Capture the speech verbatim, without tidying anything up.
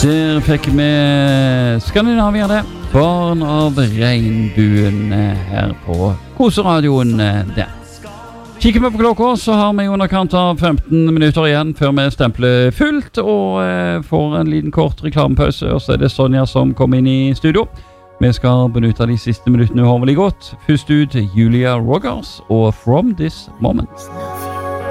Der fikk vi Skandinavia det. Barn av regnbuen her på Koseradioen der. Kikker vi på klokka, så har vi underkant av femten minutter igjen før vi stempler fullt og eh, får en liten kort reklamepause, og så er det Sonja som kommer inn i studio. Vi skal benytte de siste minuttene uhovelig godt. Først ut Julia Rogers og From This Moment.